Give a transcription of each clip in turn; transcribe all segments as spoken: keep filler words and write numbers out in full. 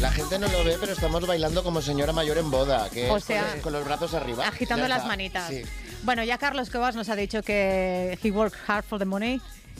La gente no lo ve, pero estamos bailando como señora mayor en boda, que O es sea, con, los, con los brazos arriba. agitando Ya las está. manitas. Sí. Bueno, ya Carlos Cuevas nos ha dicho que he worked hard for the money.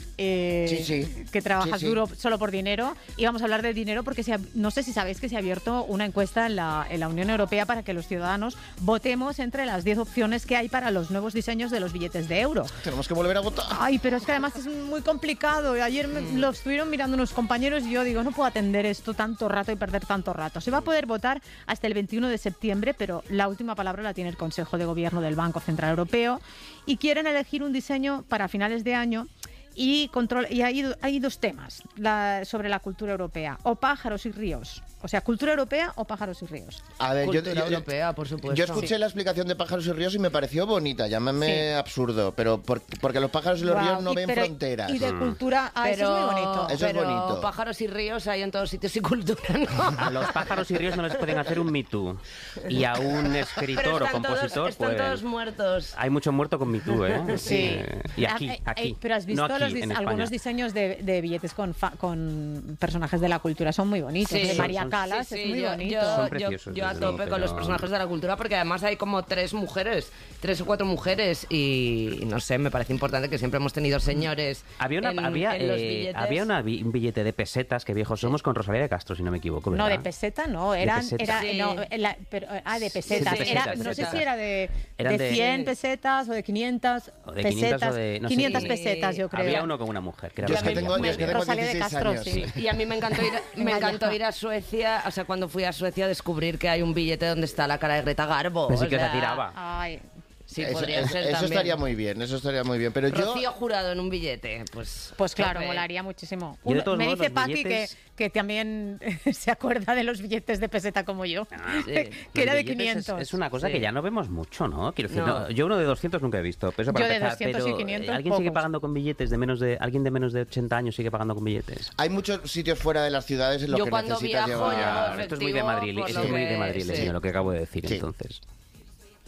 Eh, Sí, sí. Que trabajas Sí, sí. duro solo por dinero. Y vamos a hablar de dinero porque se ha- no sé si sabéis que se ha abierto una encuesta en la, en la Unión Europea para que los ciudadanos votemos entre las diez opciones que hay para los nuevos diseños de los billetes de euro. Tenemos que volver a votar. Ay, pero es que además es muy complicado. Ayer me, lo estuvieron mirando unos compañeros y yo digo, no puedo atender esto tanto rato y perder tanto rato. Se va a poder votar hasta el veintiuno de septiembre, pero la última palabra la tiene el Consejo de Gobierno del Banco Central Europeo y quieren elegir un diseño para finales de año. Y, control, y hay, hay dos temas la, sobre la cultura europea, o pájaros y ríos. O sea, cultura europea o pájaros y ríos. A ver, yo, Cultura yo- europea, por supuesto. yo escuché la explicación de pájaros y ríos y me pareció bonita, llámame Sí. absurdo, pero por- porque los pájaros y los Guau, ríos no y- ven pero- fronteras. Y de cultura, ah, pero, eso es muy bonito. Eso es pero bonito. pájaros y ríos hay en todos sitios y cultura, ¿no? A los pájaros y ríos no les pueden hacer un Me Too. Y a un Pero escritor o están todos, compositor están pueden. todos muertos. Hay mucho muerto con Me Too, ¿eh? Sí. Eh, y aquí, Ah, eh, aquí. eh, pero has visto no aquí, los dis- en algunos España. diseños de, de billetes con, fa- con personajes de la cultura, son muy bonitos. Sí. de María Son- Calas Sí, sí, es muy yo, bonito. yo- Son yo- preciosos, yo a desde tope luego, con los pero- personajes de la cultura porque además hay como tres mujeres, tres o cuatro mujeres y no sé, me parece importante que siempre hemos tenido señores Había, una, en, había, en los eh, billetes. había una bi- un billete de pesetas, que viejos somos, con Rosalía de Castro, si no me equivoco, No, ¿verdad? de peseta no, eran, peseta. era, Sí. no, la- pero, ah, de pesetas. Sí, sí, Era- pesetas, no sé pesetas. si era de, Eran de de- cien pesetas o de quinientas O de quinientas pesetas. o de- no sé. quinientas Sí. pesetas, yo creo. Había uno con una mujer, que era Yo es que Rosalía. tengo, yo es que tengo Rosalía de dieciséis Castro, años. sí. Y a mí me encantó ir, me Venga, encantó ya. ir a Suecia, o sea, cuando fui a Suecia descubrir que hay un billete donde está la cara de Greta Garbo. Pensé o que sea, se tiraba. Ay, Sí, eso podría eso- ser eso también. estaría muy bien, eso estaría muy bien. Pero yo, Rocío Jurado en un billete, pues... pues claro, tope. molaría muchísimo. Yo de Uno- todos me modos, dice los Paqui billetes- que, que también se acuerda de los billetes de peseta como yo, Ah, sí. que Los era de billetes quinientos. Es, es una cosa Sí. que ya no vemos mucho, ¿no? Quiero decir, No. no, yo uno de doscientos nunca he visto. Pero eso para Yo de empezar, doscientos y pero, quinientos, eh, ¿alguien sigue pocos. pagando con billetes de menos de... ¿Alguien de menos de ochenta años sigue pagando con billetes? hay muchos sitios fuera de las ciudades en los Yo que cuando necesitas viajo, llevar... yo- esto es muy de efectivo, Madrid, por esto lo es muy de que- Madrid, sí. lo que acabo de decir, Sí. entonces.